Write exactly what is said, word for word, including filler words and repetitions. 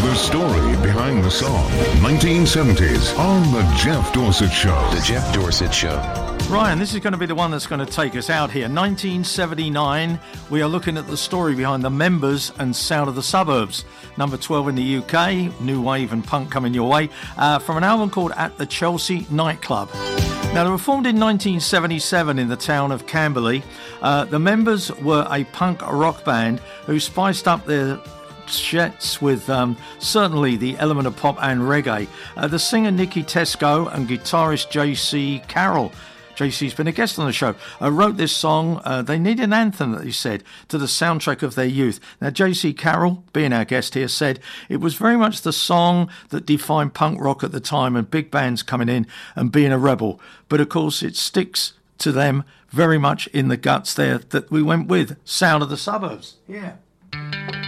The story behind the song. nineteen seventies on The Jeff Dorsett Show. The Jeff Dorsett Show. Ryan, this is going to be the one that's going to take us out here. nineteen seventy-nine, we are looking at the story behind the Members and Sound of the Suburbs. Number twelve in the U K, new wave and punk coming your way, uh, from an album called At the Chelsea Nightclub. Now, they were formed in nineteen seventy-seven in the town of Camberley. Uh, the Members were a punk rock band who spiced up their jets with um, certainly the element of pop and reggae. Uh, the singer Nicky Tesco and guitarist J C Carroll, J C's been a guest on the show, uh, wrote this song. Uh, they need an anthem, that he said, to the soundtrack of their youth. Now, J C Carroll, being our guest here, said it was very much the song that defined punk rock at the time and big bands coming in and being a rebel. But of course, it sticks to them very much in the guts there that we went with. Sound of the Suburbs. Yeah.